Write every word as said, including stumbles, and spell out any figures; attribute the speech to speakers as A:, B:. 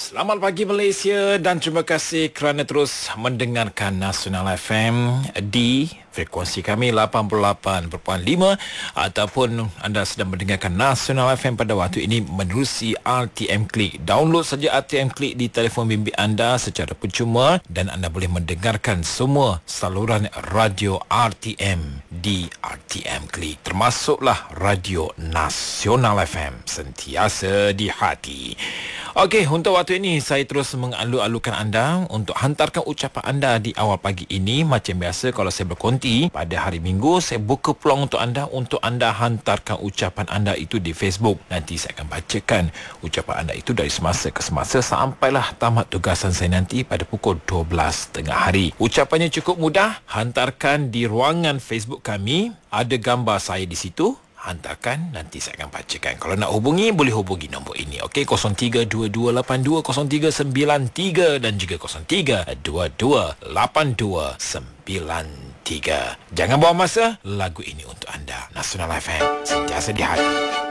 A: Selamat pagi Malaysia dan terima kasih kerana terus mendengarkan Nasional F M di frekuensi kami lapan puluh lapan perpuluhan lima ataupun anda sedang mendengarkan Nasional F M pada waktu ini menerusi R T M Click. Download saja R T M Click di telefon bimbit anda secara percuma dan anda boleh mendengarkan semua saluran radio R T M di R T M Click, termasuklah Radio Nasional F M, sentiasa di hati. Okey, untuk waktu ini saya terus mengalu-alukan anda untuk hantarkan ucapan anda di awal pagi ini. Macam biasa kalau saya berkonti pada hari Minggu, saya buka peluang untuk anda untuk anda hantarkan ucapan anda itu di Facebook. Nanti saya akan bacakan ucapan anda itu dari semasa ke semasa sampailah tamat tugasan saya nanti pada pukul dua belas tengah hari. Ucapannya cukup mudah, hantarkan di ruangan Facebook kami, ada gambar saya di situ. Hantarkan, nanti saya akan bacakan. Kalau nak hubungi, boleh hubungi nombor ini. Okey, kosong tiga dua dua lapan dua kosong tiga sembilan tiga dan juga kosong tiga dua dua lapan dua sembilan tiga. Jangan buang masa, lagu ini untuk anda. Nasional F M, sentiasa di hati.